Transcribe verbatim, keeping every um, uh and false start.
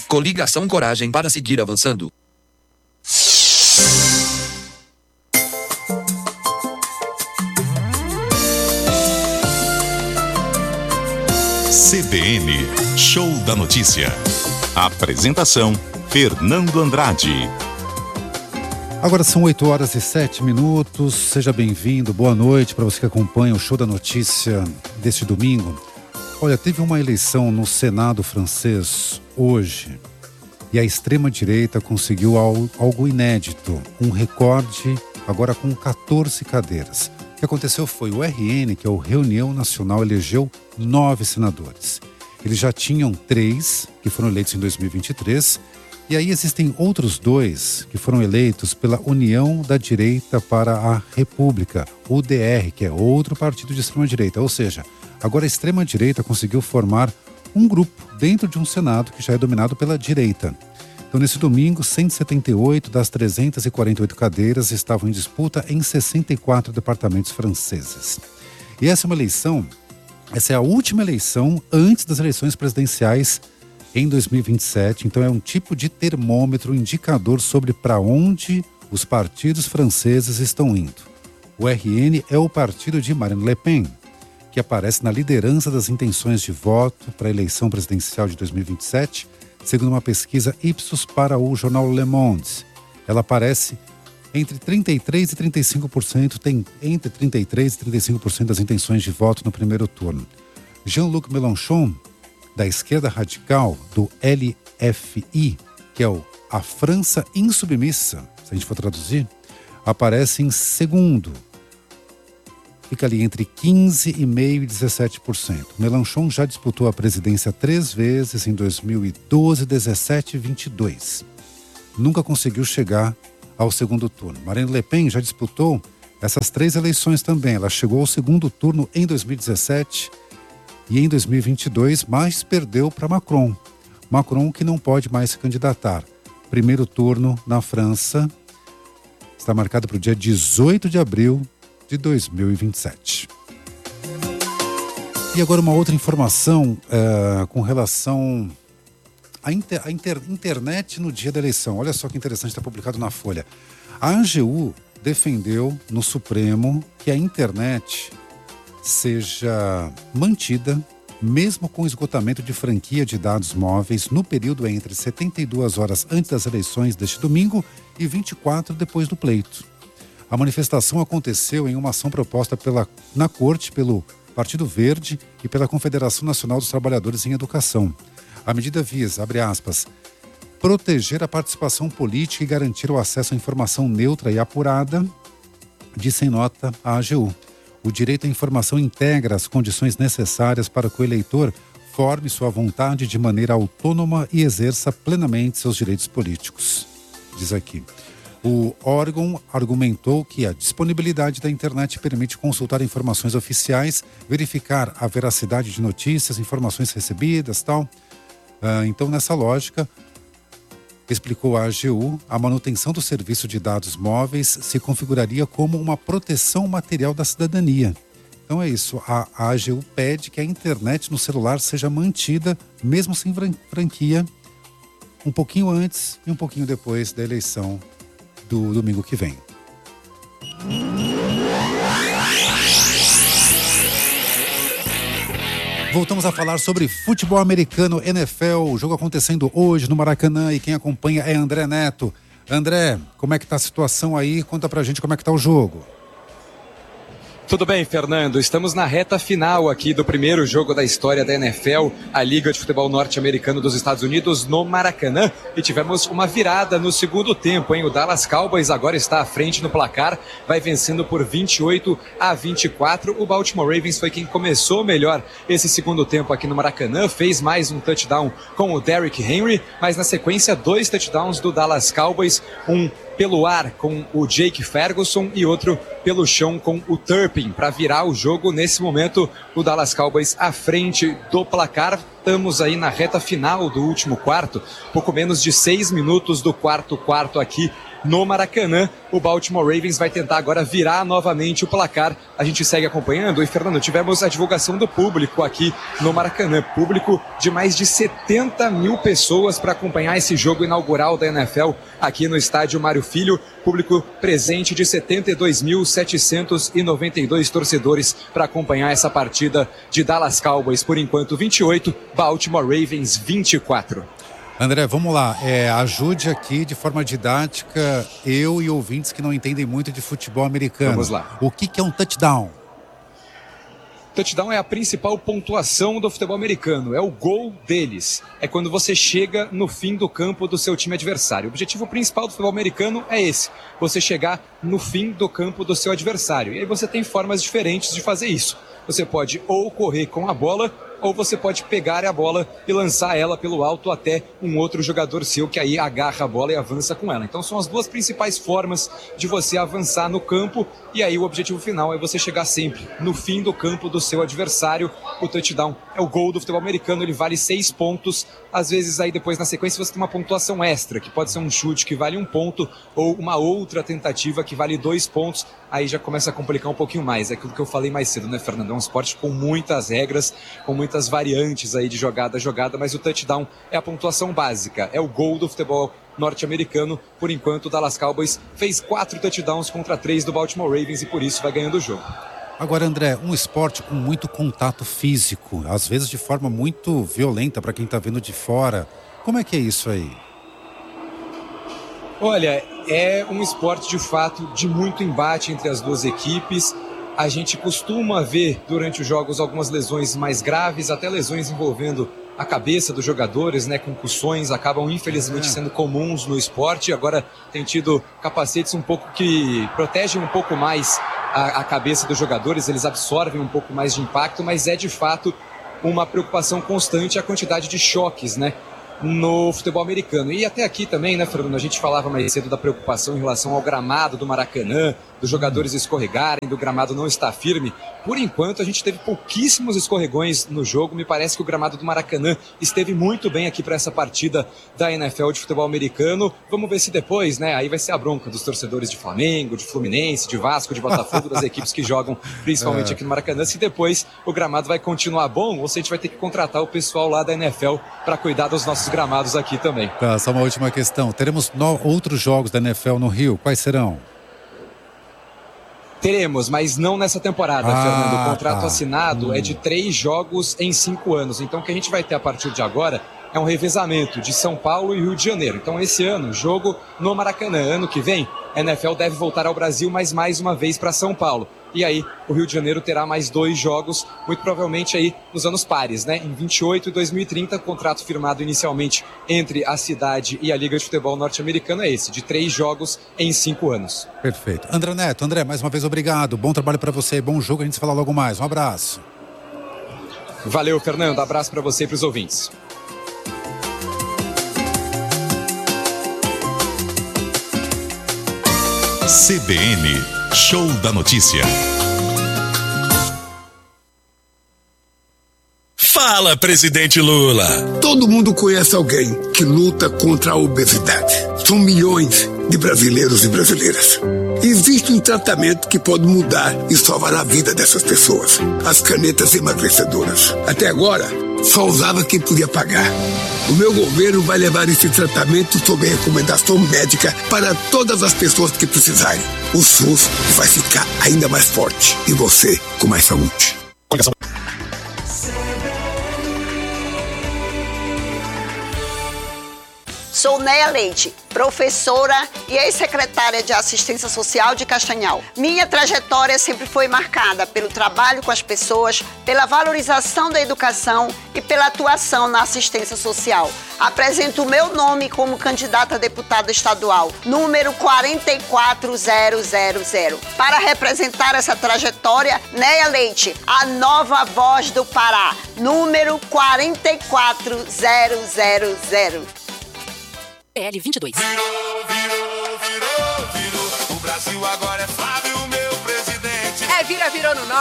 Coligação Coragem para seguir avançando. C B N, Show da Notícia. Apresentação, Fernando Andrade. Agora são oito horas e sete minutos. Seja bem-vindo, boa noite para você que acompanha o Show da Notícia deste domingo. Olha, teve uma eleição no Senado francês hoje e a extrema-direita conseguiu algo inédito, um recorde agora com catorze cadeiras. O que aconteceu foi o R N, que é o Reunião Nacional, elegeu nove senadores. Eles já tinham três, que foram eleitos em dois mil e vinte e três, e aí existem outros dois que foram eleitos pela União da Direita para a República, U D R, que é outro partido de extrema-direita. Ou seja, agora a extrema-direita conseguiu formar um grupo dentro de um Senado que já é dominado pela direita. Então, nesse domingo, cento e setenta e oito das trezentas e quarenta e oito cadeiras estavam em disputa em sessenta e quatro departamentos franceses. E essa é uma eleição, essa é a última eleição antes das eleições presidenciais em dois mil e vinte e sete. Então, é um tipo de termômetro, indicador sobre para onde os partidos franceses estão indo. O R N é o partido de Marine Le Pen, que aparece na liderança das intenções de voto para a eleição presidencial de dois mil e vinte e sete, segundo uma pesquisa Ipsos para o jornal Le Monde. Ela aparece entre trinta e três por cento e trinta e cinco por cento, tem entre trinta e três por cento e trinta e cinco por cento das intenções de voto no primeiro turno. Jean-Luc Mélenchon, da esquerda radical, do L F I, que é o A França Insubmissa, se a gente for traduzir, aparece em segundo. Fica ali entre quinze vírgula cinco por cento e dezessete por cento. Mélenchon já disputou a presidência três vezes, em dois mil e doze, dezessete e vinte e dois. Nunca conseguiu chegar ao segundo turno. Marine Le Pen já disputou essas três eleições também. Ela chegou ao segundo turno em dois mil e dezessete e em dois mil e vinte e dois, mas perdeu para Macron. Macron que não pode mais se candidatar. Primeiro turno na França está marcado para o dia dezoito de abril de dois mil e vinte e sete. E agora uma outra informação uh, com relação à inter, à inter, internet no dia da eleição. Olha só que interessante, está publicado na Folha. A A G U defendeu no Supremo que a internet seja mantida mesmo com esgotamento de franquia de dados móveis no período entre setenta e duas horas antes das eleições deste domingo e vinte e quatro depois do pleito. A manifestação aconteceu em uma ação proposta pela, na Corte pelo Partido Verde e pela Confederação Nacional dos Trabalhadores em Educação. A medida visa, abre aspas, proteger a participação política e garantir o acesso à informação neutra e apurada, disse em nota a A G U. O direito à informação integra as condições necessárias para que o eleitor forme sua vontade de maneira autônoma e exerça plenamente seus direitos políticos, diz aqui. O órgão argumentou que a disponibilidade da internet permite consultar informações oficiais, verificar a veracidade de notícias, informações recebidas, tal. Ah, então, nessa lógica, explicou a A G U, a manutenção do serviço de dados móveis se configuraria como uma proteção material da cidadania. Então é isso, a, a A G U pede que a internet no celular seja mantida, mesmo sem franquia, um pouquinho antes e um pouquinho depois da eleição do domingo que vem. Voltamos a falar sobre futebol americano, N F L, o jogo acontecendo hoje no Maracanã, e quem acompanha é André Neto. André, como é que tá a situação aí? Conta pra gente como é que tá o jogo. Tudo bem, Fernando? Estamos na reta final aqui do primeiro jogo da história da N F L, a Liga de Futebol Norte-Americano dos Estados Unidos, no Maracanã. E tivemos uma virada no segundo tempo, hein? O Dallas Cowboys agora está à frente no placar, vai vencendo por vinte e oito a vinte e quatro. O Baltimore Ravens foi quem começou melhor esse segundo tempo aqui no Maracanã, fez mais um touchdown com o Derrick Henry, mas na sequência dois touchdowns do Dallas Cowboys, um pelo ar com o Jake Ferguson e outro pelo chão com o Turpin, para virar o jogo. Nesse momento, o Dallas Cowboys à frente do placar. Estamos aí na reta final do último quarto, pouco menos de seis minutos do quarto quarto aqui no Maracanã. O Baltimore Ravens vai tentar agora virar novamente o placar. A gente segue acompanhando. E, Fernando, tivemos a divulgação do público aqui no Maracanã. Público de mais de setenta mil pessoas para acompanhar esse jogo inaugural da N F L aqui no estádio Mário Filho. Público presente de setenta e dois mil setecentos e noventa e dois torcedores para acompanhar essa partida de Dallas Cowboys. Por enquanto, vinte e oito, Baltimore Ravens vinte e quatro. André, vamos lá. É, ajude aqui de forma didática eu e ouvintes que não entendem muito de futebol americano. Vamos lá. O que, que é um touchdown? Touchdown é a principal pontuação do futebol americano, é o gol deles. É quando você chega no fim do campo do seu time adversário. O objetivo principal do futebol americano é esse, você chegar no fim do campo do seu adversário. E aí você tem formas diferentes de fazer isso. Você pode ou correr com a bola, ou você pode pegar a bola e lançar ela pelo alto até um outro jogador seu que aí agarra a bola e avança com ela. Então são as duas principais formas de você avançar no campo, e aí o objetivo final é você chegar sempre no fim do campo do seu adversário. O touchdown é o gol do futebol americano, ele vale seis pontos. Às vezes aí depois na sequência você tem uma pontuação extra, que pode ser um chute que vale um ponto ou uma outra tentativa que vale dois pontos. Aí já começa a complicar um pouquinho mais. É aquilo que eu falei mais cedo, né, Fernando? É um esporte com muitas regras, com muitas variantes aí de jogada a jogada, mas o touchdown é a pontuação básica, é o gol do futebol norte-americano. Por enquanto, o Dallas Cowboys fez quatro touchdowns contra três do Baltimore Ravens e por isso vai ganhando o jogo. Agora, André, um esporte com muito contato físico, às vezes de forma muito violenta para quem está vendo de fora. Como é que é isso aí? Olha, é um esporte de fato de muito embate entre as duas equipes. A gente costuma ver durante os jogos algumas lesões mais graves, até lesões envolvendo a cabeça dos jogadores, né? Concussões acabam infelizmente sendo comuns no esporte. Agora tem tido capacetes um pouco que protegem um pouco mais a, a cabeça dos jogadores, eles absorvem um pouco mais de impacto, mas é de fato uma preocupação constante a quantidade de choques, né, no futebol americano. E até aqui também, né, Fernando, a gente falava mais cedo da preocupação em relação ao gramado do Maracanã, dos jogadores escorregarem, do gramado não estar firme. Por enquanto, a gente teve pouquíssimos escorregões no jogo. Me parece que o gramado do Maracanã esteve muito bem aqui para essa partida da N F L de futebol americano. Vamos ver se depois, né, aí vai ser a bronca dos torcedores de Flamengo, de Fluminense, de Vasco, de Botafogo, das equipes que jogam principalmente aqui no Maracanã, se depois o gramado vai continuar bom ou se a gente vai ter que contratar o pessoal lá da N F L para cuidar dos nossos gramados aqui também. Tá, só uma última questão. Teremos no... outros jogos da N F L no Rio. Quais serão? Teremos, mas não nessa temporada, ah, Fernando. O contrato tá. assinado hum. é de três jogos em cinco anos. Então o que a gente vai ter a partir de agora é um revezamento de São Paulo e Rio de Janeiro. Então esse ano, jogo no Maracanã. Ano que vem, a N F L deve voltar ao Brasil, mas mais uma vez para São Paulo. E aí o Rio de Janeiro terá mais dois jogos, muito provavelmente aí nos anos pares, né? Em vinte e oito e dois mil e trinta, contrato firmado inicialmente entre a cidade e a Liga de Futebol Norte-Americana é esse, de três jogos em cinco anos. Perfeito. André Neto, André, mais uma vez obrigado. Bom trabalho para você, bom jogo, a gente se fala logo mais. Um abraço. Valeu, Fernando. Abraço para você e para os ouvintes. C B N, Show da Notícia. Fala, presidente Lula. Todo mundo conhece alguém que luta contra a obesidade. São milhões de brasileiros e brasileiras. Existe um tratamento que pode mudar e salvar a vida dessas pessoas. As canetas emagrecedoras. Até agora, só usava quem podia pagar. O meu governo vai levar esse tratamento sob recomendação médica para todas as pessoas que precisarem. O SUS vai ficar ainda mais forte e você com mais saúde. Sou Néia Leite, professora e ex-secretária de Assistência Social de Castanhal. Minha trajetória sempre foi marcada pelo trabalho com as pessoas, pela valorização da educação e pela atuação na assistência social. Apresento o meu nome como candidata a deputada estadual, número quatro quatro zero zero zero. Para representar essa trajetória, Néia Leite, a nova voz do Pará, número quatro quatro zero zero zero. P L vinte e dois. Virou, virou, virou, virou. O Brasil agora é Flávio, meu presidente. É vira, virou no norte.